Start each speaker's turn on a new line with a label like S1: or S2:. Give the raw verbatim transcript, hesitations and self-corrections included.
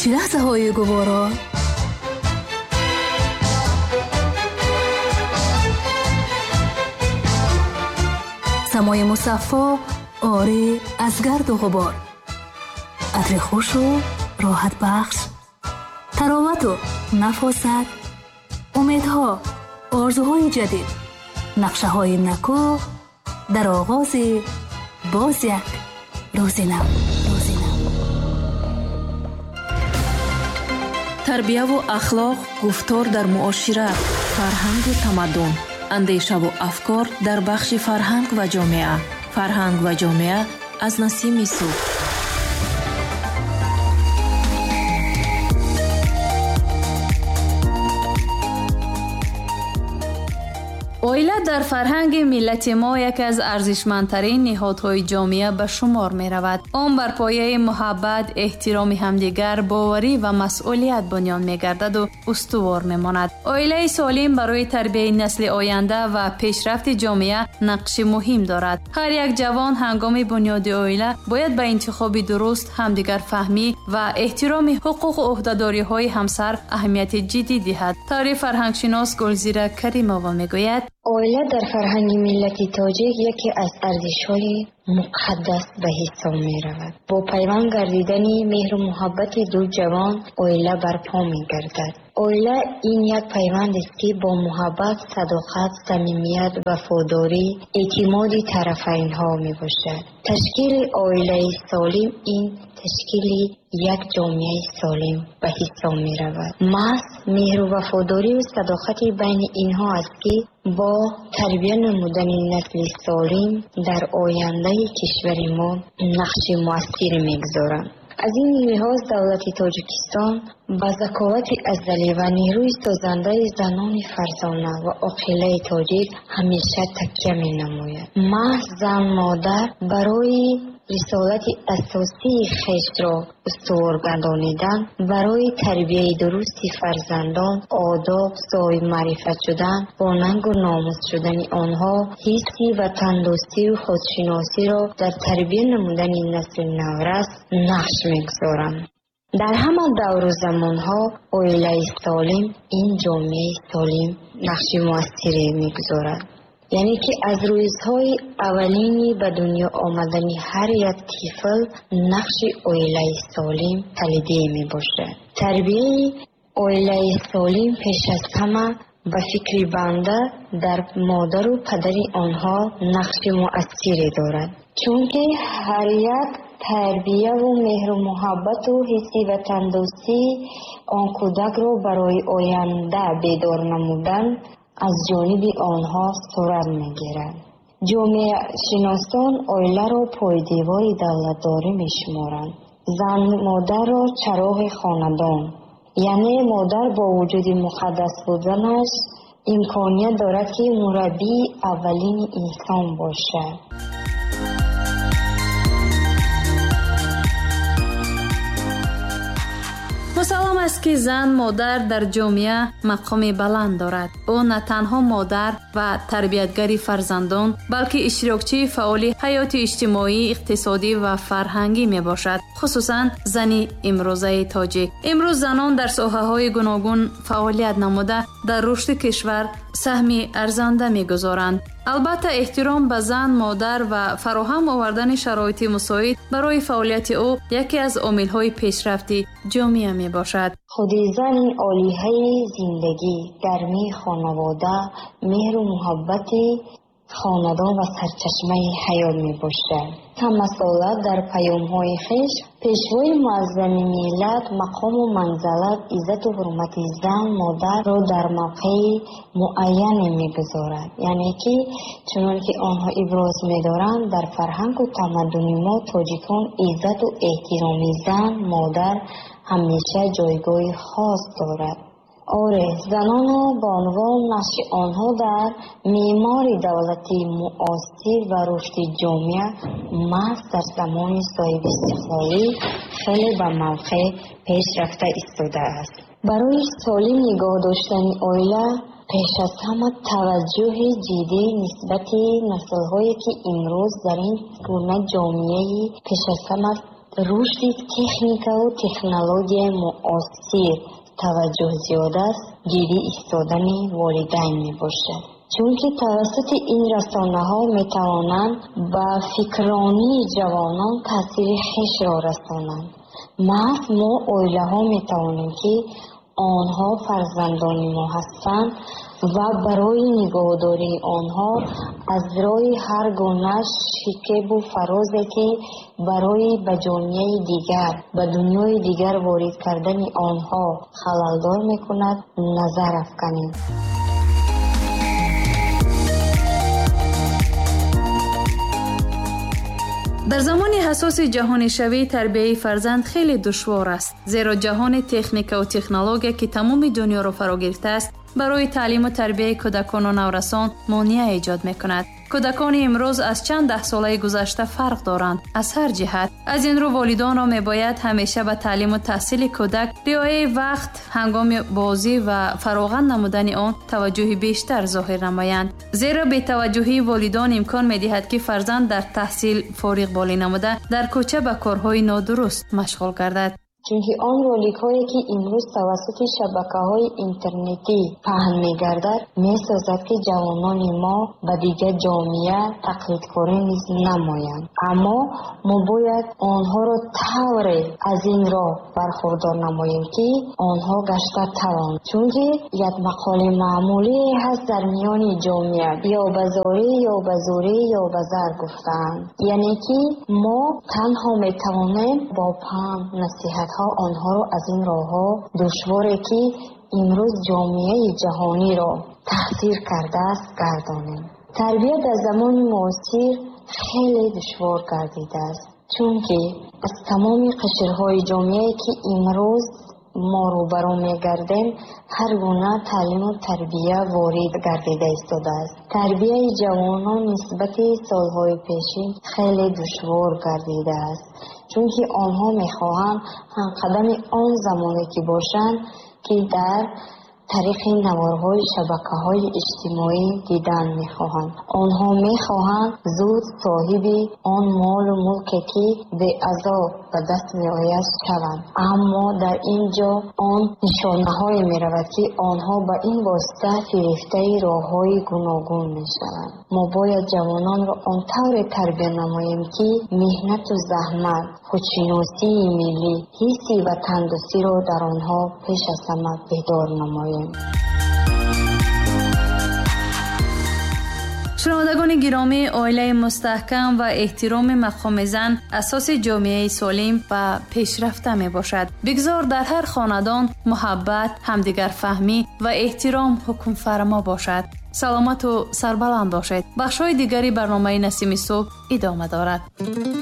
S1: چه لحظه های گوارا سمای مصفا آری از گرد و غبار، عطر خوش و راحت بخش، تراوت و نفاست، امیدها، آرزوهای جدید، نقشه های نکو در آغاز باز یک روز نو. تربیه و اخلاق، گفتار در معاشرت، فرهنگ و تمدن، اندیشه و افکار در بخش فرهنگ و جامعه. فرهنگ و جامعه از نسیم صبح. اویلا در فرهنگ ملت ما یک از ارزشمندترین نهادهای جامعه به شمار می رود. آن بر پایه محبت، احترام همدیگر، باوری و مسئولیت بنیان می گردد و استوار می ماند. اویلا سالم برای تربیت نسل آینده و پیشرفت جامعه نقش مهم دارد. هر یک جوان هنگام بنیاد اویلا باید به انتخاب درست، همدیگر فهمی و احترام حقوق و عهده‌داری های همسر اهمیت جدی دهد. تعریف فرهنگ شناس گلزیره کریمووا می گوید:
S2: اویلا در فرهنگ ملت تاجیک یکی از ارزش‌های مقدس به حساب می‌رود. با پیوند گردیدن مهر و محبت دو جوان اویلا برپا می‌گردد. اویلا این یک پیوند است که با محبت، صداقت، صمیمیت، وفاداری، اعتماد طرفین ها میباشد. تشکیل اویلا سالم این تشکیل یک جامعه سالم به حساب می رود. محض مهر و وفاداری و صداقت بین اینها است که با تربیت نمودن نسل سالم در آینده کشور ما نقش مؤثری میگذارند. از این لحاظ دولت تاجیکستان با ذکاوت ازلی و نیروی سازنده زنان فرزانه و عاقله تاجیک همیشه تکیه می نماید. محض زن مادر برای رسالت اساسی خیش را استوار گردانیدن، برای تربیت درست فرزندان، آداب، صاحب معرفت شدن، با ننگ و ناموس شدن آنها، حسی و تندرستی و خودشناسی را در تربیت نمودن نسل نورس نقش می‌گذارند. در همه دور و زمانها اویلا سالم این جامعه سالم نقش مؤثری می‌گذارد. یعنی که از روزهای اولینی به دنیا آمدن هر یک طفل نقش اویلا سالم کلیدی می باشد. تربیت اویلا سالم پیش از همه به فکر بنده در مادر و پدر آنها نقش مؤثری دارد، چون که هر یک تربیه و مهر و محبت و حسی و تندرستی آن کودک را برای آینده بیدار نمودن از جانب آنها صورت می‌گیرد. جامعه شناسان اویلا را پایدیوار دولتداری می‌شمارند. زن مادر را چراغ خاندان، یعنی مادر با وجود مقدس بودنش امکانیت دارد که مربی اولین انسان باشد.
S1: مسلم است که زن مادر در جامعه مقام بلند دارد. او نه تنها مادر و تربیتگر فرزندان، بلکه اشتراکچی فعال حیات اجتماعی، اقتصادی و فرهنگی می باشد. خصوصا زنی امروزه تاجیک. امروز زنان در ساحه‌های گوناگون فعالیت نموده در رشد کشور سهمی ارزنده می گذارند. البته احترام به زن مادر و فراهم آوردن شرایط مساعد برای فعالیت او یکی از عامل‌های پیشرفت جامعه می باشد.
S2: خود زن عالیه زندگی، گرمی خانواده، مهر و محبت خاندان و سرچشمه حیات می باشد. هم مسئولت در پیام‌های خویش پیشوای معظم ملت مقام و منزلت، عزت و حرمت زن مادر را در موقع معین می‌گذارد. یعنی که چون که آنها ابراز می‌دارند در فرهنگ و تمدن ما تاجیکان عزت و احترام زن مادر همیشه جایگاه خاص دارد. آره، زنان به عنوان نقش آنها در معمار دولت معاصر و رشد جامعه محض در زمان صاحب استقلالی خیلی به موقع پیش رفته ایستاده است. برای سالم نگاه داشتن اویلا پیش از همه توجه جدی نسبت نسل‌هایی که امروز در این گونه جامعه پیش از همه рушди техникаву технологияи муосир таваҷҷӯҳ зиёд аст, ҷиддӣ истодани волидайн мебошад. чунки тавассути ин расонаҳо метавонанд ба фикрронии ҷавонон таъсири хешро расонанд. маҳз мо оилаҳо метавонем, ки онҳо фарзандони мо ҳастанд ва барои нигоҳдории онҳо аз рӯи ҳар гуна шикебу фарозе, ки барои ба ҷомеаи дигар, ба дунёи дигар ворид кардани онҳо халалдор мекунад, назар афканем.
S1: дар замони ҳасоси ҷаҳонишавӣ тарбияи фарзанд хеле душвор аст, зеро ҷаҳони техникаву технология ки тамоми дунёро фаро гирифтааст барои таълиму тарбияи кӯдакону наврасон монеа эҷод мекунад. кӯдакони имрӯз аз чанд даҳсолаи гузашта фарқ доранд аз ҳар ҷиҳат. аз ин рӯ волидонро мебояд ҳамеша ба таълиму таҳсили кӯдак, риояи вақт ҳангоми бозӣ ва фароғат намудани он таваҷҷӯҳи бештар зоҳир намоянд. зеро бетаваҷҷӯҳии волидон имкон медиҳад ки фарзанд дар таҳсил фориғ болӣ намуда дар кӯча ба корҳои нодуруст машғул гардад.
S2: чунки он роликҳое, ки имрӯз тавассути шабакаҳои интернетӣ паҳн мегардад, месозад, ки ҷавонони мо ба дигар ҷомеа тақлидкорӣ низ намоянд. аммо мо бояд онҳоро тавре аз ин роҳ бархурдор намоем, ки онҳо гашта тавонанд. чунки як мақоли маъмулие ҳаст дар миёни ҷомеа: ё ба зорӣ, ё ба зӯрӣ, ё ба зар гуфтаанд. яъне ки мо танҳо метавонем бо паҳн насиҳат онҳоро аз ин роҳҳо душворе, ки имрӯз ҷомеаи ҷаҳониро таҳсир кардааст, гардонем. тарбия дар замони муосир хеле душвор гардидааст, чунки аз тамоми қишрҳои ҷомеае, ки имрӯз мо рӯбарӯ мегардем, ҳар гуна таълиму тарбия ворид гардида истодааст. тарбияи ҷавонон нисбати солҳои пешин хеле душвор гардидааст, чунки онҳо мехоҳанд ҳамқадами он замоне ки бошанд, ки дар тариқи наворҳои шабакаҳои иҷтимоӣ дидан мехоҳанд. онҳо мехоҳанд зуд соҳиби он молу мулке, ки беазоб ба даст меояд, шаванд. аммо дар ин ҷо он нишонаҳое меравад, ки онҳо ба ин восита фирифтаи роҳҳои гуногун мешаванд. мо бояд ҷавононро он тавре тарбия намоем, ки меҳнату заҳмат, худшиносии миллӣ, ҳисси ватандӯстиро дар онҳо пеш аз ҳама бедор намоем.
S1: шунавандагони гиромӣ, оилаи мустаҳкам ва эҳтироми мақоми зан асоси ҷомеаи солим ва пешрафта мебошад. бигзор дар ҳар хонадон муҳаббат, ҳамдигарфаҳмӣ ва эҳтиром ҳукмфармо бошад. саломату сарбаланд бошед. бахшҳои дигари барномаи Насими Субҳ идома дорад.